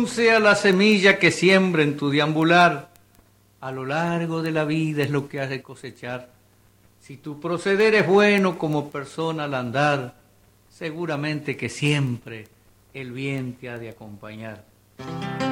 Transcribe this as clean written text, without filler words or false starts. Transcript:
Según sea la semilla que siembra en tu deambular, a lo largo de la vida es lo que has de cosechar. Si tu proceder es bueno como persona al andar, seguramente que siempre el bien te ha de acompañar.